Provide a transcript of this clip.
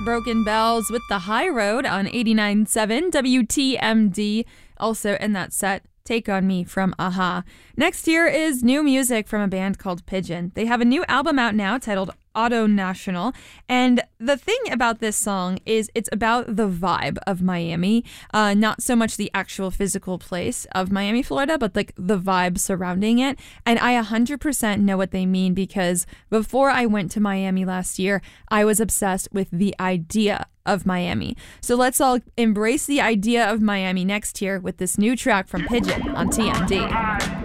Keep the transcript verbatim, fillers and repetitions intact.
Broken Bells with The High Road on eighty-nine point seven W T M D. Also in that set, Take On Me from a-ha. Next here is new music from a band called Pigeon. They have a new album out now titled Auto National, and the thing about this song is it's about the vibe of Miami, uh, not so much the actual physical place of Miami, Florida, but like the vibe surrounding it. And I one hundred percent know what they mean, because before I went to Miami last year, I was obsessed with the idea of Miami. So let's all embrace the idea of Miami next year with this new track from Pigeon on T M D.